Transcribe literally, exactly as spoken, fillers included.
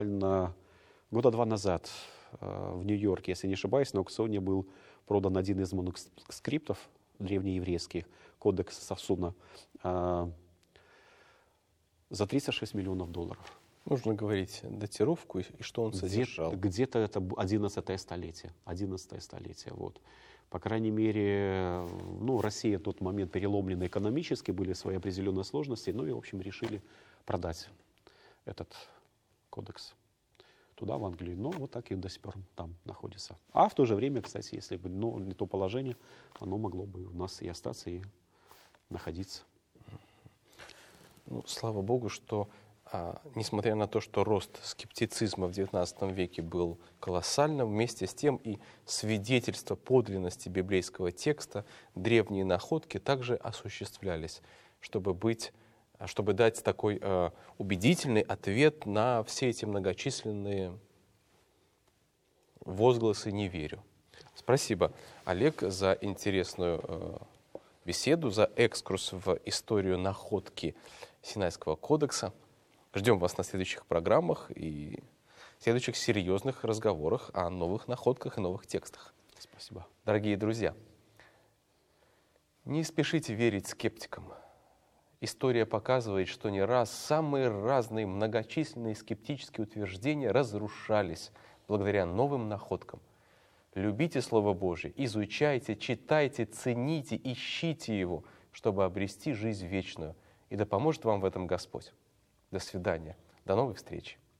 На- Года два назад э, в Нью-Йорке, если не ошибаюсь, на аукционе был продан один из манускриптов древнееврейских, кодекс Савсуна, э, за тридцать шесть миллионов долларов. Нужно говорить датировку и, и что он Где- содержал. Где-то это б- одиннадцатое столетие. одиннадцатое столетие, вот. По крайней мере, ну, Россия в тот момент переломлена экономически, были свои определенные сложности, ну и, в общем, решили продать этот кодекс туда, в Англию. Но вот так и до сих пор там находится. А в то же время, кстати, если бы ну, не то положение, оно могло бы у нас и остаться, и находиться. Ну, слава Богу, что, а, несмотря на то, что рост скептицизма в девятнадцатом веке был колоссальным, вместе с тем и свидетельства подлинности библейского текста, древние находки также осуществлялись, чтобы быть, чтобы дать такой а, убедительный ответ на все эти многочисленные возгласы «не верю». Спасибо, Олег, за интересную э, беседу, за экскурс в историю находки Синайского кодекса. Ждем вас на следующих программах и следующих серьезных разговорах о новых находках и новых текстах. Спасибо. Дорогие друзья, не спешите верить скептикам. История показывает, что не раз самые разные многочисленные скептические утверждения разрушались благодаря новым находкам. Любите Слово Божие, изучайте, читайте, цените, ищите его, чтобы обрести жизнь вечную. И да поможет вам в этом Господь. До свидания. До новых встреч.